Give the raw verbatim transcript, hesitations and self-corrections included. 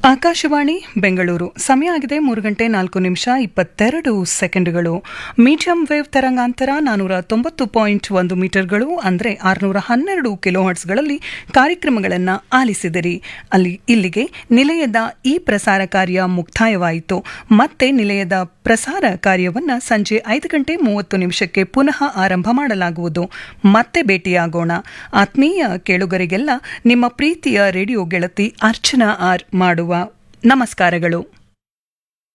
ಆಕಾಶವಾಣಿ ಬೆಂಗಳೂರು ಸಮಯ ಆಗಿದೆ ಮೂರು ಗಂಟೆ ನಾಲ್ಕು ನಿಮಿಷ ಇಪ್ಪತ್ತೆರಡು ಸೆಕೆಂಡ್ಗಳು. ಮೀಡಿಯಂ ವೇವ್ ತರಂಗಾಂತರ ನಾನೂರ ತೊಂಬತ್ತು ಪಾಯಿಂಟ್ ಒಂದು ಮೀಟರ್ಗಳು ಅಂದರೆ ಆರುನೂರ ಹನ್ನೆರಡು ಕಿಲೋ ಹರ್ಟ್ಸ್ಗಳಲ್ಲಿ ಕಾರ್ಯಕ್ರಮಗಳನ್ನು ಆಲಿಸಿದಿರಿ. ಅಲ್ಲಿ ಇಲ್ಲಿಗೆ ನಿಲಯದ ಈ ಪ್ರಸಾರ ಕಾರ್ಯ ಮುಕ್ತಾಯವಾಯಿತು. ಮತ್ತೆ ನಿಲಯದ ಪ್ರಸಾರ ಕಾರ್ಯವನ್ನು ಸಂಜೆ ಐದು ಗಂಟೆ ಮೂವತ್ತು ನಿಮಿಷಕ್ಕೆ ಪುನಃ ಆರಂಭ ಮಾಡಲಾಗುವುದು. ಮತ್ತೆ ಭೇಟಿಯಾಗೋಣ. ಆತ್ಮೀಯ ಕೇಳುಗರಿಗೆಲ್ಲ ನಿಮ್ಮ ಪ್ರೀತಿಯ ರೇಡಿಯೋ ಗೆಳತಿ ಅರ್ಚನಾ ಆರ್ ಮಾಡುವ ನಮಸ್ಕಾರಗಳು.